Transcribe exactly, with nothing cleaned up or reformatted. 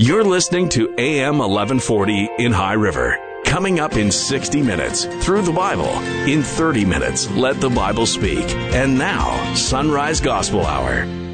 You're listening to A M eleven forty in High River. Coming up in sixty minutes, Through the Bible. In thirty minutes, Let the Bible Speak. And now, Sunrise Gospel Hour.